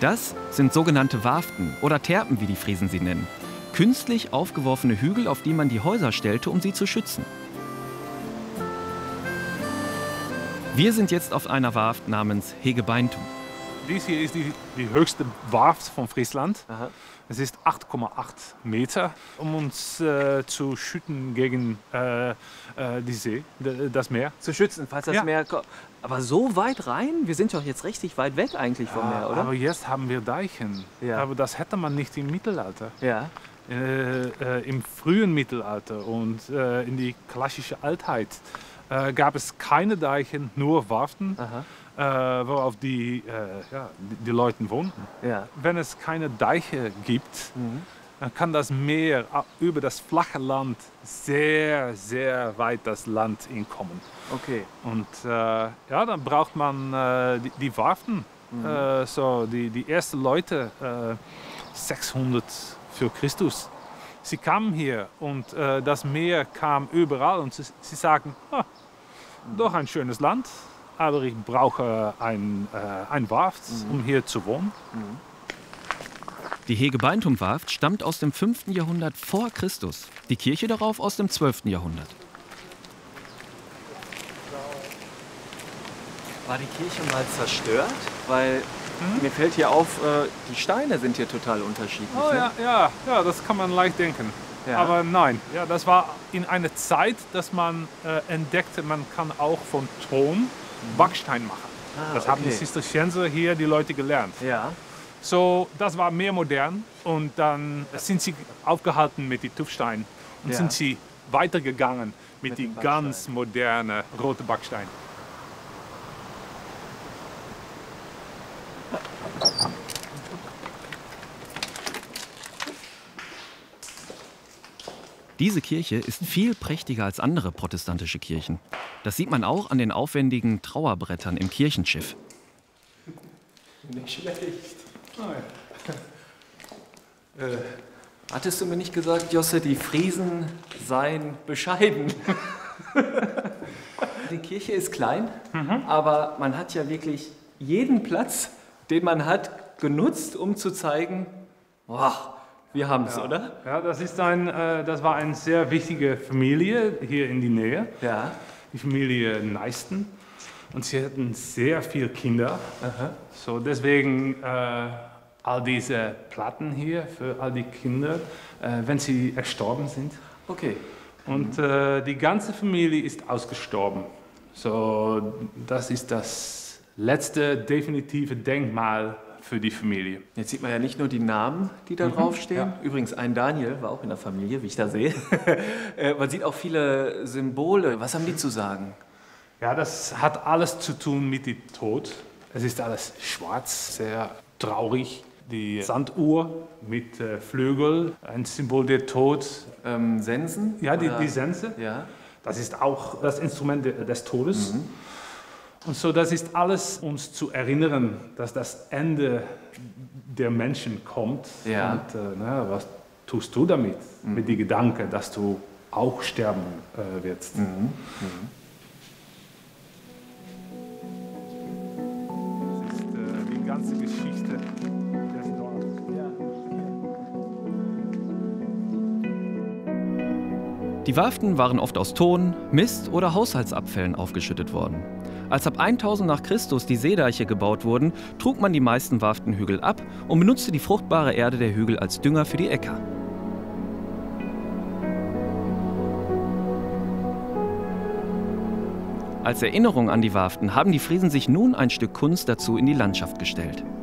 Das sind sogenannte Warften oder Terpen, wie die Friesen sie nennen. Künstlich aufgeworfene Hügel, auf die man die Häuser stellte, um sie zu schützen. Wir sind jetzt auf einer Warft namens Hegebeintum. Dies hier ist die höchste Warft von Friesland. Aha. Es ist 8,8 Meter, um uns zu schützen gegen die See, das Meer. Zu schützen, falls das Ja. Meer kommt. Aber so weit rein? Wir sind doch jetzt richtig weit weg eigentlich vom Meer, oder? Aber jetzt haben wir Deichen. Ja. Aber das hätte man nicht im Mittelalter. Ja. Im frühen Mittelalter und in die klassische Altheit gab es keine Deichen, nur Warften, worauf die Leute wohnten. Ja. Wenn es keine Deiche gibt, dann kann das Meer über das flache Land sehr, sehr weit das Land hinkommen. Okay. Und dann braucht man die Warften. Die ersten Leute, 600 für Christus. Sie kamen hier und das Meer kam überall und sie sagen, doch ein schönes Land, aber ich brauche ein Warft, um hier zu wohnen. Die Hegebeintum-Warft stammt aus dem 5. Jahrhundert vor Christus. Die Kirche darauf aus dem 12. Jahrhundert. War die Kirche mal zerstört? Weil mir fällt hier auf, die Steine sind hier total unterschiedlich. Oh ne? ja, das kann man leicht denken. Ja. Aber nein, das war in einer Zeit, dass man entdeckte, man kann auch von Ton Backstein machen. Das haben die okay. Zisterzienser hier die Leute gelernt. Ja. So, das war mehr modern und dann sind sie aufgehalten mit den Tuffstein und Ja. sind sie weitergegangen mit dem den ganz modernen roten Backstein. Diese Kirche ist viel prächtiger als andere protestantische Kirchen. Das sieht man auch an den aufwendigen Trauerbrettern im Kirchenschiff. Nicht schlecht. Hattest du mir nicht gesagt, Josse, die Friesen seien bescheiden? Die Kirche ist klein, aber man hat ja wirklich jeden Platz, den man hat, genutzt, um zu zeigen, boah, wir haben es, oder? Ja, das war eine sehr wichtige Familie hier in die Nähe, Ja. die Familie Neisten. Und sie hatten sehr viele Kinder. So deswegen all diese Platten hier für all die Kinder, wenn sie erstorben sind. Okay. Und die ganze Familie ist ausgestorben. So, das ist das letzte definitive Denkmal für die Familie. Jetzt sieht man ja nicht nur die Namen, die da draufstehen. ja. Übrigens, ein Daniel war auch in der Familie, wie ich da sehe. Man sieht auch viele Symbole. Was haben die zu sagen? Ja, das hat alles zu tun mit dem Tod. Es ist alles schwarz, sehr traurig. Die Sanduhr mit Flügel, ein Symbol der Tod. Sensen? Ja, Oder? die Sense. Ja. Das ist auch das Instrument des Todes. Und so, das ist alles, uns zu erinnern, dass das Ende der Menschen kommt. Ja. Und was tust du damit? Mit dem Gedanken, dass du auch sterben wirst. Das ist die ganze Geschichte des Dorfes. Die Warften waren oft aus Ton, Mist oder Haushaltsabfällen aufgeschüttet worden. Als ab 1000 nach Christus die Seedeiche gebaut wurden, trug man die meisten Warftenhügel ab und benutzte die fruchtbare Erde der Hügel als Dünger für die Äcker. Als Erinnerung an die Warften haben die Friesen sich nun ein Stück Kunst dazu in die Landschaft gestellt.